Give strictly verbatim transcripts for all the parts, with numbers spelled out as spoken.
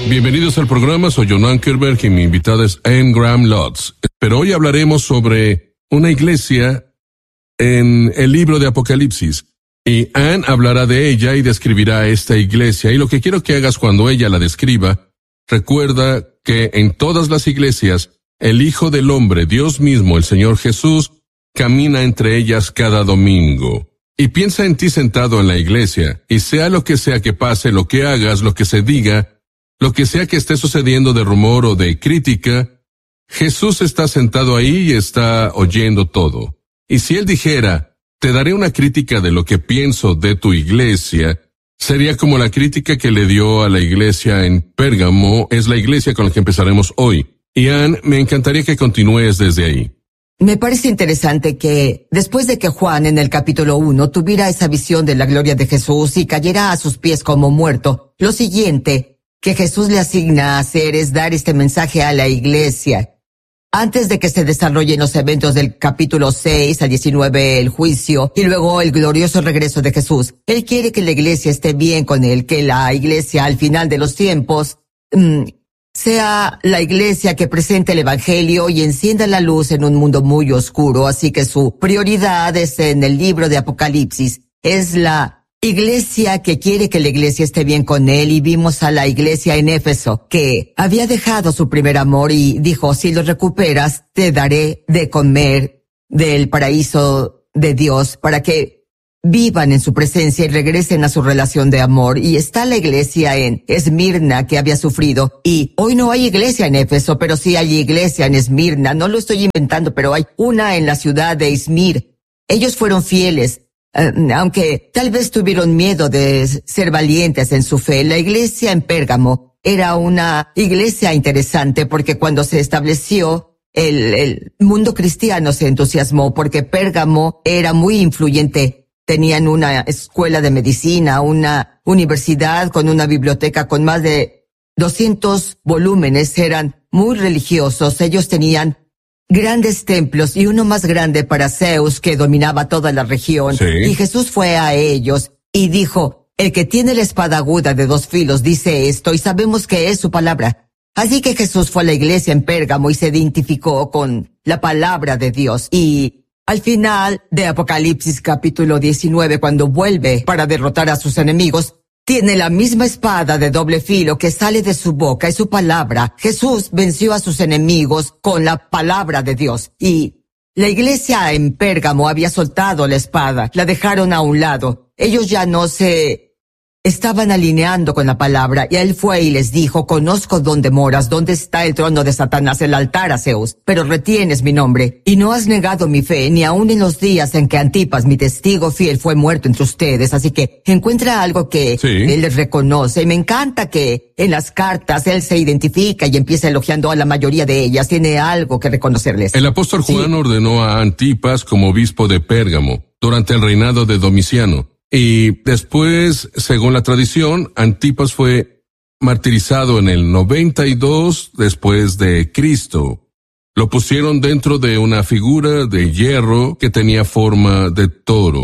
Bienvenidos al programa, soy John Ankerberg y mi invitada es Anne Graham Lotz. Pero hoy hablaremos sobre una iglesia en el libro de Apocalipsis. Y Anne hablará de ella y describirá esta iglesia. Y lo que quiero que hagas cuando ella la describa, recuerda que en todas las iglesias, el Hijo del Hombre, Dios mismo, el Señor Jesús, camina entre ellas cada domingo. Y piensa en ti sentado en la iglesia, y sea lo que sea que pase, lo que hagas, lo que se diga, lo que sea que esté sucediendo de rumor o de crítica, Jesús está sentado ahí y está oyendo todo. Y si Él dijera, te daré una crítica de lo que pienso de tu iglesia, sería como la crítica que le dio a la iglesia en Pérgamo, es la iglesia con la que empezaremos hoy. Y Anne, me encantaría que continúes desde ahí. Me parece interesante que, después de que Juan en el capítulo uno tuviera esa visión de la gloria de Jesús y cayera a sus pies como muerto, lo siguiente que Jesús le asigna a hacer es dar este mensaje a la iglesia. Antes de que se desarrollen los eventos del capítulo seis al diecinueve, el juicio, y luego el glorioso regreso de Jesús, Él quiere que la iglesia esté bien con Él, que la iglesia al final de los tiempos mmm, sea la iglesia que presente el evangelio y encienda la luz en un mundo muy oscuro. Así que su prioridad es en el libro de Apocalipsis. Es la iglesia que quiere que la iglesia esté bien con Él, y vimos a la iglesia en Éfeso, que había dejado su primer amor y dijo, si lo recuperas, te daré de comer del paraíso de Dios para que vivan en su presencia y regresen a su relación de amor. Y está la iglesia en Esmirna que había sufrido, y hoy no hay iglesia en Éfeso, pero sí hay iglesia en Esmirna. No lo estoy inventando, pero hay una en la ciudad de Izmir. Ellos fueron fieles. Uh, aunque tal vez tuvieron miedo de ser valientes en su fe. La iglesia en Pérgamo era una iglesia interesante porque cuando se estableció el, el mundo cristiano se entusiasmó porque Pérgamo era muy influyente. Tenían una escuela de medicina, una universidad con una biblioteca con más de doscientos volúmenes. Eran muy religiosos. Ellos tenían grandes templos y uno más grande para Zeus que dominaba toda la región. Sí. Y Jesús fue a ellos y dijo, el que tiene la espada aguda de dos filos dice esto, y sabemos que es su palabra. Así que Jesús fue a la iglesia en Pérgamo y se identificó con la palabra de Dios. Y al final de Apocalipsis capítulo diecinueve, cuando vuelve para derrotar a sus enemigos, tiene la misma espada de doble filo que sale de su boca y su palabra. Jesús venció a sus enemigos con la palabra de Dios. Y la iglesia en Pérgamo había soltado la espada, la dejaron a un lado. Ellos ya no se estaban alineando con la palabra, y Él fue y les dijo, conozco dónde moras, dónde está el trono de Satanás, el altar a Zeus, pero retienes mi nombre, y no has negado mi fe, ni aun en los días en que Antipas, mi testigo fiel, fue muerto entre ustedes. Así que encuentra algo que sí. Él les reconoce, y me encanta que en las cartas Él se identifica y empieza elogiando a la mayoría de ellas. Tiene algo que reconocerles. El apóstol Juan Sí. ordenó a Antipas como obispo de Pérgamo durante el reinado de Domiciano. Y después, según la tradición, Antipas fue martirizado en el noventa y dos después de Cristo. Lo pusieron dentro de una figura de hierro que tenía forma de toro.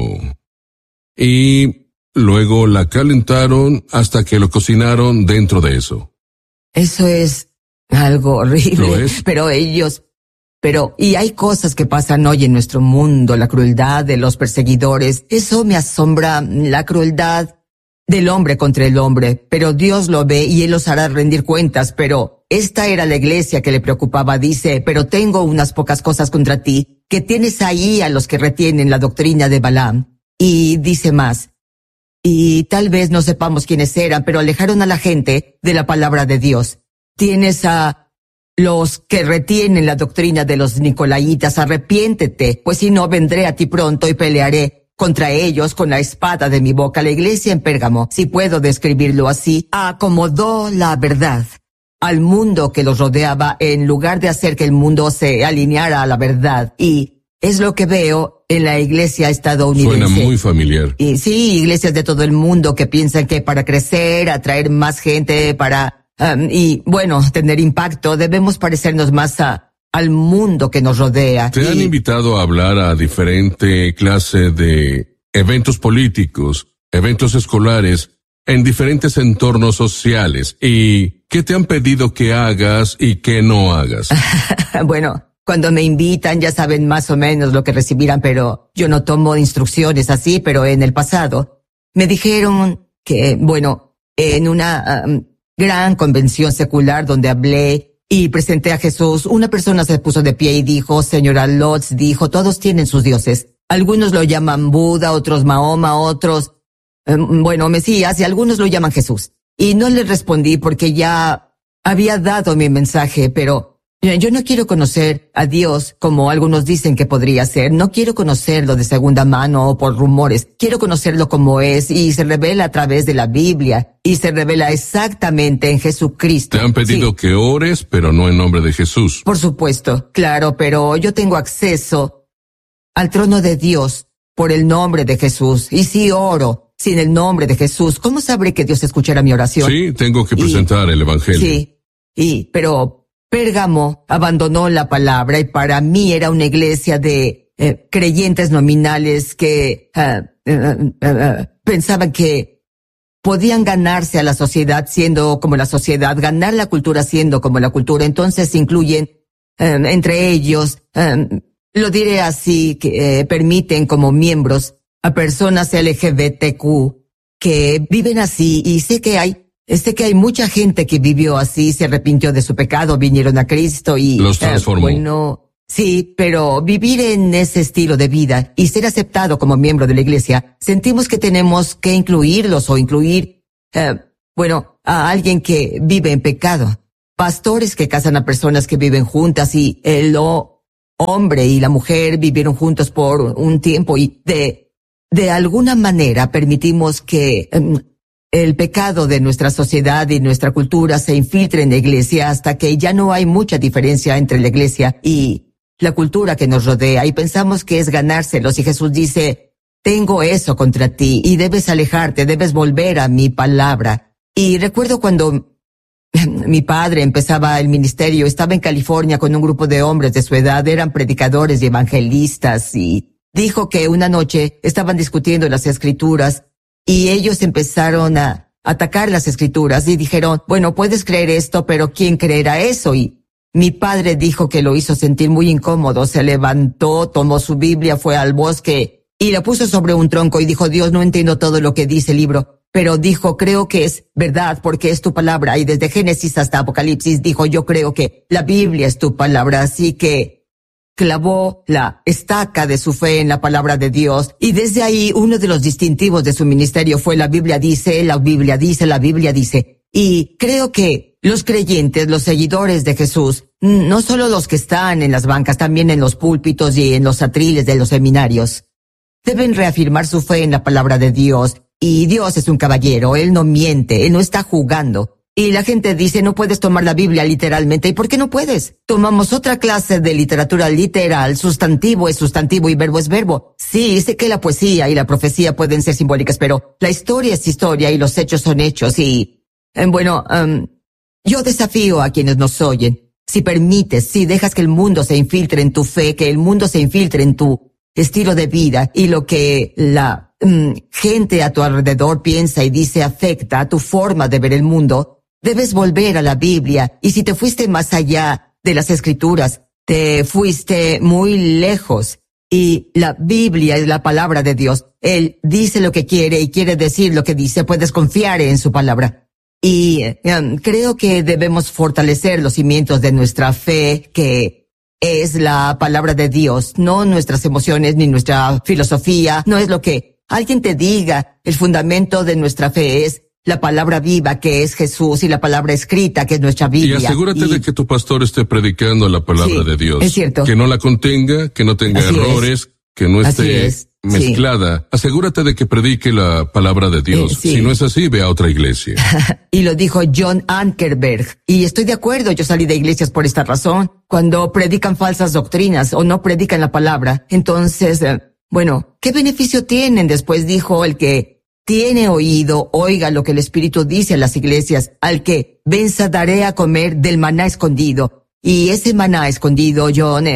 Y luego la calentaron hasta que lo cocinaron dentro de eso. Eso es algo horrible. ¿Lo es? Pero ellos... Pero, y hay cosas que pasan hoy en nuestro mundo, la crueldad de los perseguidores. Eso me asombra, la crueldad del hombre contra el hombre. Pero Dios lo ve y Él los hará rendir cuentas. Pero esta era la iglesia que le preocupaba. Dice, pero tengo unas pocas cosas contra ti, que tienes ahí a los que retienen la doctrina de Balaam. Y dice más, y tal vez no sepamos quiénes eran, pero alejaron a la gente de la palabra de Dios. Tienes a los que retienen la doctrina de los nicolaitas, arrepiéntete, pues si no vendré a ti pronto y pelearé contra ellos con la espada de mi boca. La iglesia en Pérgamo, si puedo describirlo así, acomodó la verdad al mundo que los rodeaba en lugar de hacer que el mundo se alineara a la verdad. Y es lo que veo en la iglesia estadounidense. Suena muy familiar. Y sí, iglesias de todo el mundo que piensan que para crecer, atraer más gente, para... Um, y, bueno, tener impacto, debemos parecernos más a, al mundo que nos rodea. Te y... han invitado a hablar a diferente clase de eventos políticos, eventos escolares, en diferentes entornos sociales. ¿Y qué te han pedido que hagas y qué no hagas? Bueno, cuando me invitan ya saben más o menos lo que recibirán, pero yo no tomo instrucciones así, pero en el pasado me dijeron que, bueno, en una um, gran convención secular donde hablé y presenté a Jesús, una persona se puso de pie y dijo, señora Lotz, dijo, todos tienen sus dioses. Algunos lo llaman Buda, otros Mahoma, otros, um, bueno, Mesías, y algunos lo llaman Jesús. Y no le respondí porque ya había dado mi mensaje, pero yo no quiero conocer a Dios como algunos dicen que podría ser. No quiero conocerlo de segunda mano o por rumores. Quiero conocerlo como es y se revela a través de la Biblia y se revela exactamente en Jesucristo. Te han pedido sí. que ores, pero no en nombre de Jesús. Por supuesto, claro, pero yo tengo acceso al trono de Dios por el nombre de Jesús. Y si oro sin el nombre de Jesús, ¿cómo sabré que Dios escuchará mi oración? Sí, tengo que presentar y, el Evangelio. Sí, y, pero Pérgamo abandonó la palabra y para mí era una iglesia de eh, creyentes nominales que uh, uh, uh, uh, pensaban que podían ganarse a la sociedad siendo como la sociedad, ganar la cultura siendo como la cultura. Entonces incluyen um, entre ellos, um, lo diré así, que eh, permiten como miembros a personas L G B T Q que viven así y sé que hay Sé que hay mucha gente que vivió así, se arrepintió de su pecado, vinieron a Cristo y... Los transformó. Eh, bueno, sí, pero vivir en ese estilo de vida y ser aceptado como miembro de la iglesia, sentimos que tenemos que incluirlos o incluir, eh, bueno, a alguien que vive en pecado. Pastores que casan a personas que viven juntas y el hombre y la mujer vivieron juntos por un tiempo y de, de alguna manera permitimos que... Eh, el pecado de nuestra sociedad y nuestra cultura se infiltra en la iglesia hasta que ya no hay mucha diferencia entre la iglesia y la cultura que nos rodea y pensamos que es ganárselos y Jesús dice, tengo eso contra ti y debes alejarte, debes volver a mi palabra. Y recuerdo cuando mi padre empezaba el ministerio, estaba en California con un grupo de hombres de su edad, eran predicadores y evangelistas y dijo que una noche estaban discutiendo las escrituras y ellos empezaron a atacar las escrituras y dijeron, bueno, puedes creer esto, pero ¿quién creerá eso? Y mi padre dijo que lo hizo sentir muy incómodo, se levantó, tomó su Biblia, fue al bosque y la puso sobre un tronco y dijo, Dios, no entiendo todo lo que dice el libro, pero dijo, creo que es verdad porque es tu palabra y desde Génesis hasta Apocalipsis dijo, yo creo que la Biblia es tu palabra, así que clavó la estaca de su fe en la palabra de Dios y desde ahí uno de los distintivos de su ministerio fue la Biblia dice, la Biblia dice, la Biblia dice. Y creo que los creyentes, los seguidores de Jesús, no solo los que están en las bancas, también en los púlpitos y en los atriles de los seminarios, deben reafirmar su fe en la palabra de Dios. Y Dios es un caballero, Él no miente, Él no está jugando. Y la gente dice, no puedes tomar la Biblia literalmente. ¿Y por qué no puedes? Tomamos otra clase de literatura literal. Sustantivo es sustantivo y verbo es verbo. Sí, sé que la poesía y la profecía pueden ser simbólicas, pero la historia es historia y los hechos son hechos. Y, eh, bueno, um, yo desafío a quienes nos oyen. Si permites, si dejas que el mundo se infiltre en tu fe, que el mundo se infiltre en tu estilo de vida y lo que la um, gente a tu alrededor piensa y dice afecta a tu forma de ver el mundo, debes volver a la Biblia y si te fuiste más allá de las Escrituras, te fuiste muy lejos. Y la Biblia es la palabra de Dios. Él dice lo que quiere y quiere decir lo que dice. Puedes confiar en su palabra. Y um, creo que debemos fortalecer los cimientos de nuestra fe, que es la palabra de Dios, no nuestras emociones ni nuestra filosofía. No es lo que alguien te diga. El fundamento de nuestra fe es la palabra viva que es Jesús y la palabra escrita que es nuestra Biblia. Y asegúrate y... de que tu pastor esté predicando la palabra sí, de Dios. Es cierto. Que no la contenga, que no tenga Así errores, es. que no esté es. mezclada. Sí. Asegúrate de que predique la palabra de Dios. Eh, sí. Si no es así, ve a otra iglesia. Y lo dijo John Ankerberg. Y estoy de acuerdo, yo salí de iglesias por esta razón. Cuando predican falsas doctrinas o no predican la palabra, entonces, eh, bueno, ¿qué beneficio tienen? Después dijo el que tiene oído, oiga lo que el Espíritu dice a las iglesias. Al que venza daré a comer del maná escondido. Y ese maná escondido, John, eh,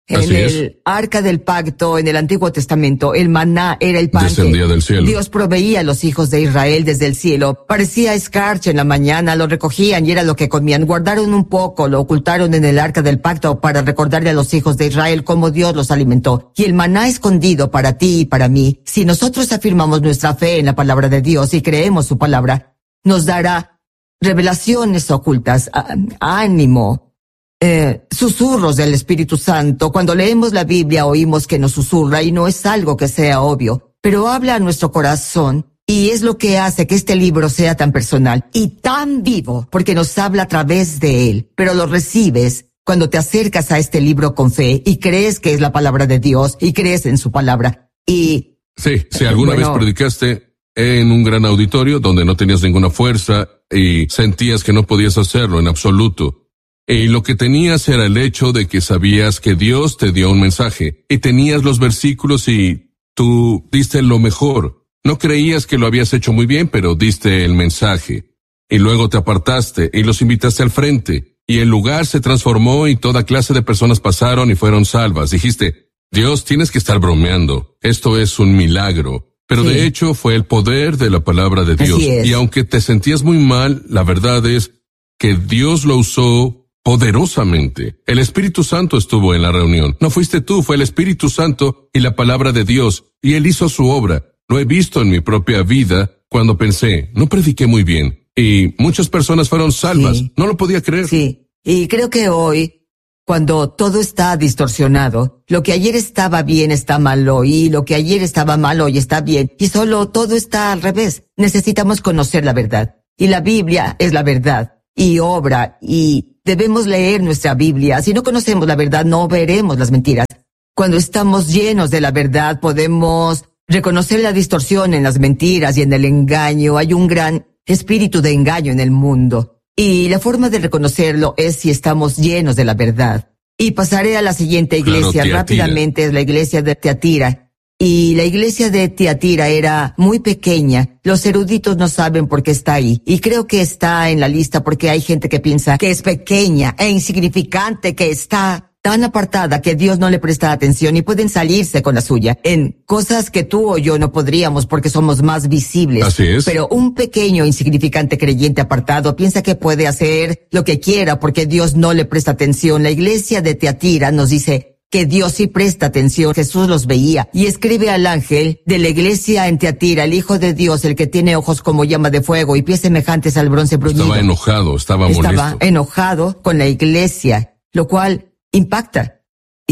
En Así es. el arca del pacto, en el Antiguo Testamento, el maná era el pan Descendía que del cielo. Dios proveía a los hijos de Israel desde el cielo. Parecía escarcha en la mañana, lo recogían y era lo que comían. Guardaron un poco, lo ocultaron en el arca del pacto para recordarle a los hijos de Israel cómo Dios los alimentó. Y el maná escondido para ti y para mí, si nosotros afirmamos nuestra fe en la palabra de Dios y creemos su palabra, nos dará revelaciones ocultas, á- ánimo, Eh, susurros del Espíritu Santo. Cuando leemos la Biblia oímos que nos susurra y no es algo que sea obvio, pero habla a nuestro corazón y es lo que hace que este libro sea tan personal y tan vivo, porque nos habla a través de él, pero lo recibes cuando te acercas a este libro con fe y crees que es la palabra de Dios y crees en su palabra. Y Sí, si alguna Bueno. vez predicaste en un gran auditorio donde no tenías ninguna fuerza y sentías que no podías hacerlo en absoluto. Y lo que tenías era el hecho de que sabías que Dios te dio un mensaje y tenías los versículos y tú diste lo mejor. No creías que lo habías hecho muy bien, pero diste el mensaje. Y luego te apartaste y los invitaste al frente. Y el lugar se transformó y toda clase de personas pasaron y fueron salvas. Dijiste, Dios, tienes que estar bromeando. Esto es un milagro. Pero Sí. de hecho fue el poder de la palabra de Dios. Así es. Y aunque te sentías muy mal, la verdad es que Dios lo usó poderosamente. El Espíritu Santo estuvo en la reunión. No fuiste tú, fue el Espíritu Santo y la palabra de Dios. Y Él hizo su obra. Lo he visto en mi propia vida cuando pensé, no prediqué muy bien. Y muchas personas fueron salvas. Sí. No lo podía creer. Sí, y creo que hoy, cuando todo está distorsionado, lo que ayer estaba bien está mal hoy, y lo que ayer estaba mal hoy está bien, y solo todo está al revés. Necesitamos conocer la verdad. Y la Biblia es la verdad, y obra, y debemos leer nuestra Biblia. Si no conocemos la verdad, no veremos las mentiras. Cuando estamos llenos de la verdad, podemos reconocer la distorsión en las mentiras y en el engaño. Hay un gran espíritu de engaño en el mundo. Y la forma de reconocerlo es si estamos llenos de la verdad. Y pasaré a la siguiente Claro, iglesia. Tiatira. Rápidamente es la iglesia de Tiatira. Y la iglesia de Tiatira era muy pequeña. Los eruditos no saben por qué está ahí. Y creo que está en la lista porque hay gente que piensa que es pequeña e insignificante, que está tan apartada que Dios no le presta atención y pueden salirse con la suya en cosas que tú o yo no podríamos porque somos más visibles. Así es. Pero un pequeño insignificante creyente apartado piensa que puede hacer lo que quiera porque Dios no le presta atención. La iglesia de Tiatira nos dice que Dios sí presta atención. Jesús los veía y escribe al ángel de la iglesia en Tiatira, el Hijo de Dios, el que tiene ojos como llama de fuego y pies semejantes al bronce bruñido. Estaba enojado, estaba molesto. Estaba enojado con la iglesia, lo cual impacta.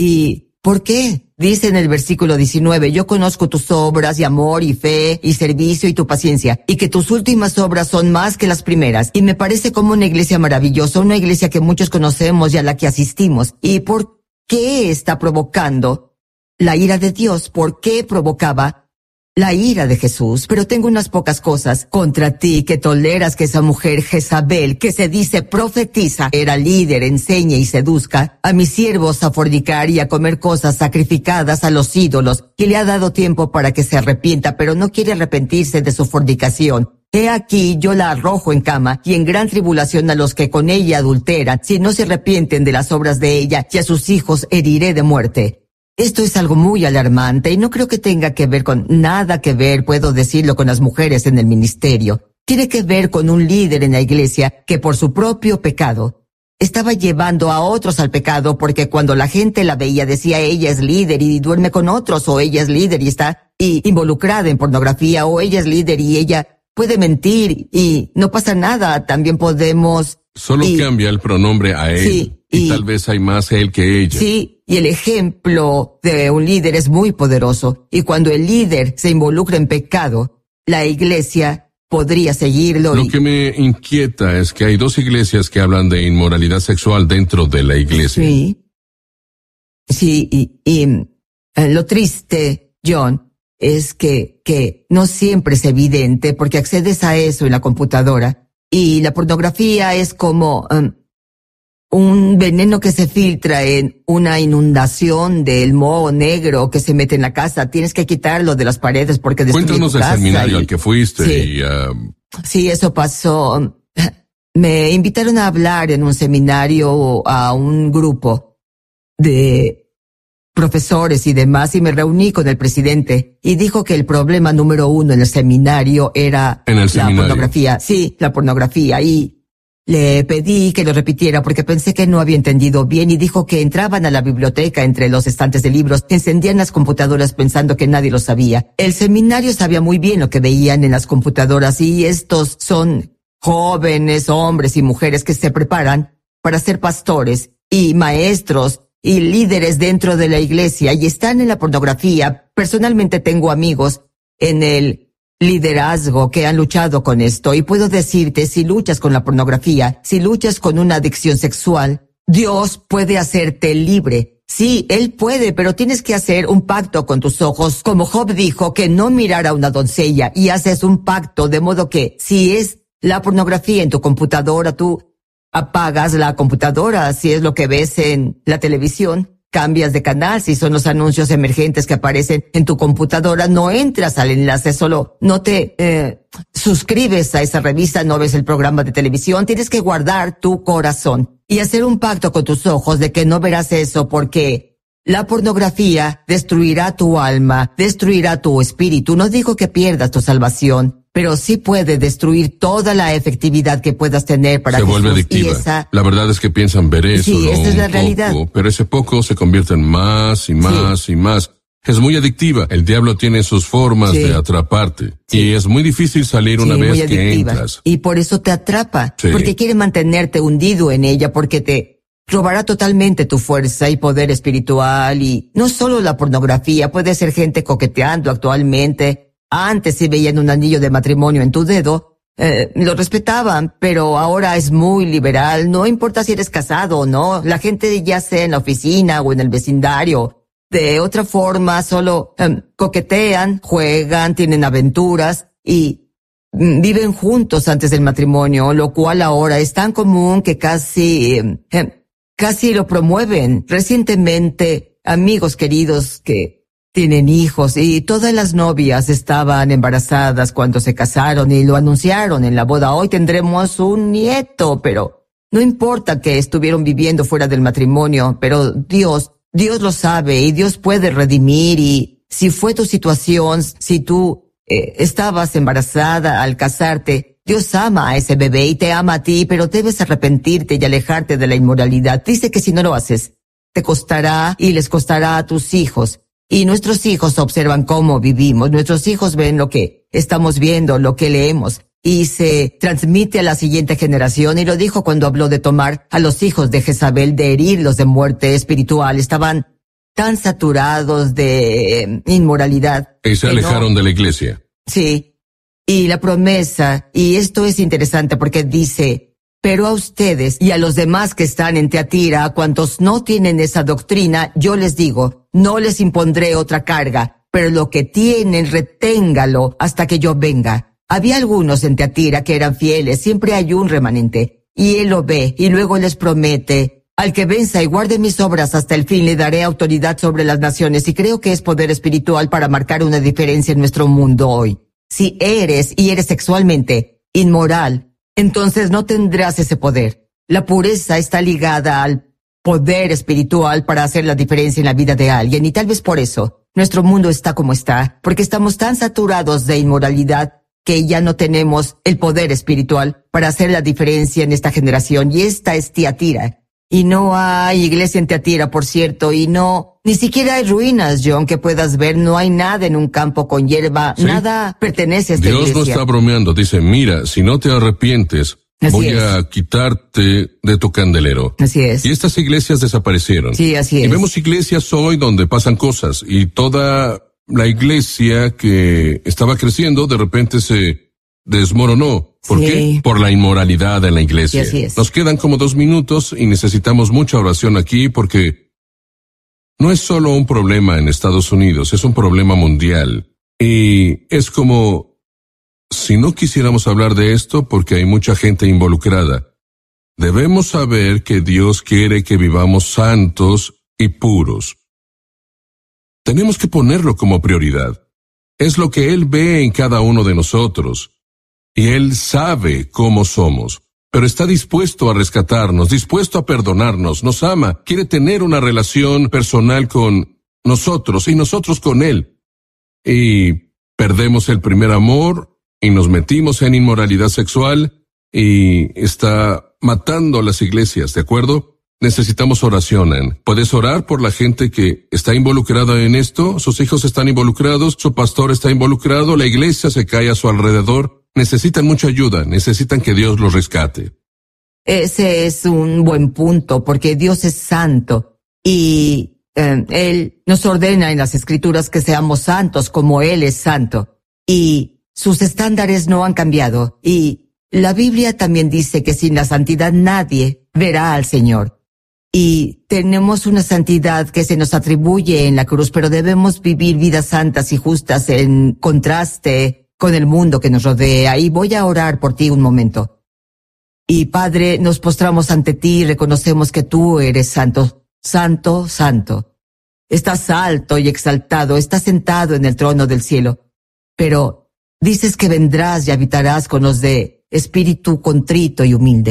¿Y por qué? Dice en el versículo diecinueve, yo conozco tus obras y amor y fe y servicio y tu paciencia, y que tus últimas obras son más que las primeras. Y me parece como una iglesia maravillosa, una iglesia que muchos conocemos y a la que asistimos. ¿Y por qué está provocando la ira de Dios? ¿Por qué provocaba la ira de Jesús? Pero tengo unas pocas cosas contra ti, que toleras que esa mujer Jezabel, que se dice profetiza, era líder, enseñe y seduzca a mis siervos a fornicar y a comer cosas sacrificadas a los ídolos, y le ha dado tiempo para que se arrepienta, pero no quiere arrepentirse de su fornicación. He aquí yo la arrojo en cama y en gran tribulación a los que con ella adulteran, si no se arrepienten de las obras de ella, y a sus hijos heriré de muerte. Esto es algo muy alarmante y no creo que tenga que ver con nada que ver, puedo decirlo, con las mujeres en el ministerio. Tiene que ver con un líder en la iglesia que por su propio pecado estaba llevando a otros al pecado, porque cuando la gente la veía decía ella es líder y duerme con otros, o ella es líder y está y involucrada en pornografía, o ella es líder y ella puede mentir y no pasa nada. También podemos... Solo y, cambia el pronombre a él. Sí, y, y tal vez hay más él que ella. Sí, y el ejemplo de un líder es muy poderoso. Y cuando el líder se involucra en pecado, la iglesia podría seguirlo. Lo y... que me inquieta es que hay dos iglesias que hablan de inmoralidad sexual dentro de la iglesia. Sí. Sí, y, y eh, lo triste, John, es que, que no siempre es evidente porque accedes a eso en la computadora. Y la pornografía es como um, un veneno que se filtra en una inundación del moho negro que se mete en la casa. Tienes que quitarlo de las paredes porque destruye Cuéntanos tu del casa seminario y- al que fuiste Sí. y... uh, Sí, eso pasó. Me invitaron a hablar en un seminario a un grupo de profesores y demás, y me reuní con el presidente y dijo que el problema número uno en el seminario era ¿En el la seminario? pornografía. Sí, la pornografía. Y le pedí que lo repitiera porque pensé que no había entendido bien, y dijo que entraban a la biblioteca entre los estantes de libros, encendían las computadoras pensando que nadie lo sabía. El seminario sabía muy bien lo que veían en las computadoras, y estos son jóvenes, hombres y mujeres que se preparan para ser pastores y maestros y líderes dentro de la iglesia, y están en la pornografía. Personalmente tengo amigos en el liderazgo que han luchado con esto, y puedo decirte, si luchas con la pornografía, si luchas con una adicción sexual, Dios puede hacerte libre. Sí, Él puede, pero tienes que hacer un pacto con tus ojos, como Job dijo, que no mirara a una doncella, y haces un pacto de modo que si es la pornografía en tu computadora, tú apagas la computadora. Si es lo que ves en la televisión, cambias de canal. Si son los anuncios emergentes que aparecen en tu computadora, no entras al enlace, solo no te eh, suscribes a esa revista, no ves el programa de televisión. Tienes que guardar tu corazón y hacer un pacto con tus ojos de que no verás eso, porque la pornografía destruirá tu alma, destruirá tu espíritu. No digo que pierdas tu salvación, pero sí puede destruir toda la efectividad que puedas tener para Se Jesús. vuelve adictiva. Esa, La verdad es que piensan ver eso, Sí, ¿no? esa es la Un realidad. poco, pero ese poco se convierte en más y más y más. Es muy adictiva. El diablo tiene sus formas Sí. de atraparte. Sí. Y es muy difícil salir una sí, vez muy que adictiva. entras. Y por eso te atrapa, Sí. porque quiere mantenerte hundido en ella, porque te robará totalmente tu fuerza y poder espiritual. Y no solo la pornografía, puede ser gente coqueteando actualmente. Antes, si veían un anillo de matrimonio en tu dedo, eh, lo respetaban, pero ahora es muy liberal. No importa si eres casado o no, la gente, ya sea en la oficina o en el vecindario, de otra forma solo eh, coquetean, juegan, tienen aventuras y mm, viven juntos antes del matrimonio, lo cual ahora es tan común que casi, eh, eh, casi lo promueven. Recientemente, amigos queridos que tienen hijos, y todas las novias estaban embarazadas cuando se casaron y lo anunciaron en la boda. Hoy tendremos un nieto, pero no importa que estuvieron viviendo fuera del matrimonio, pero Dios, Dios lo sabe, y Dios puede redimir. Y si fue tu situación, si tú eh, estabas embarazada al casarte, Dios ama a ese bebé y te ama a ti, pero debes arrepentirte y alejarte de la inmoralidad. Dice que si no lo haces, te costará y les costará a tus hijos. Y nuestros hijos observan cómo vivimos, nuestros hijos ven lo que estamos viendo, lo que leemos, y se transmite a la siguiente generación. Y lo dijo cuando habló de tomar a los hijos de Jezabel, de herirlos de muerte espiritual. Estaban tan saturados de eh, inmoralidad. Y se que no- alejaron de la iglesia. Sí. Y la promesa, y esto es interesante porque dice, pero a ustedes y a los demás que están en Teatira, a cuantos no tienen esa doctrina, yo les digo, no les impondré otra carga, pero lo que tienen, reténgalo hasta que yo venga. Había algunos en Teatira que eran fieles, siempre hay un remanente, y él lo ve, y luego les promete, al que venza y guarde mis obras hasta el fin, le daré autoridad sobre las naciones. Y creo que es poder espiritual para marcar una diferencia en nuestro mundo hoy. Si eres y eres sexualmente inmoral, entonces no tendrás ese poder. La pureza está ligada al poder espiritual para hacer la diferencia en la vida de alguien, y tal vez por eso nuestro mundo está como está, porque estamos tan saturados de inmoralidad que ya no tenemos el poder espiritual para hacer la diferencia en esta generación. Y esta es Tiatira. Y no hay iglesia en Tiatira, por cierto, y no, ni siquiera hay ruinas, John, que puedas ver. No hay nada en un campo con hierba, Sí. nada pertenece a esta Dios no iglesia. está bromeando. Dice, mira, si no te arrepientes, Así voy es. a quitarte de tu candelero. Así es. Y estas iglesias desaparecieron. Sí, así Y es. vemos iglesias hoy donde pasan cosas, y toda la iglesia que estaba creciendo de repente se desmoronó. ¿Por Sí. qué? Por la inmoralidad en la iglesia. Sí, así es. Nos quedan como dos minutos y necesitamos mucha oración aquí, porque no es solo un problema en Estados Unidos, es un problema mundial. Y es como si no quisiéramos hablar de esto porque hay mucha gente involucrada. Debemos saber que Dios quiere que vivamos santos y puros. Tenemos que ponerlo como prioridad. Es lo que Él ve en cada uno de nosotros. Y Él sabe cómo somos. Pero está dispuesto a rescatarnos, dispuesto a perdonarnos, nos ama, quiere tener una relación personal con nosotros y nosotros con Él. Y perdemos el primer amor y nos metimos en inmoralidad sexual y está matando a las iglesias, ¿de acuerdo? Necesitamos oración, Ann. ¿Puedes orar por la gente que está involucrada en esto? Sus hijos están involucrados, su pastor está involucrado, la iglesia se cae a su alrededor. Necesitan mucha ayuda, necesitan que Dios los rescate. Ese es un buen punto, porque Dios es santo y eh, Él nos ordena en las Escrituras que seamos santos como Él es santo. Y sus estándares no han cambiado. Y la Biblia también dice que sin la santidad nadie verá al Señor. Y tenemos una santidad que se nos atribuye en la cruz, pero debemos vivir vidas santas y justas en contraste con el mundo que nos rodea. Y voy a orar por ti un momento. Y Padre, nos postramos ante ti y reconocemos que tú eres santo, santo, santo. Estás alto y exaltado, estás sentado en el trono del cielo. Pero dices que vendrás y habitarás con los de espíritu contrito y humilde.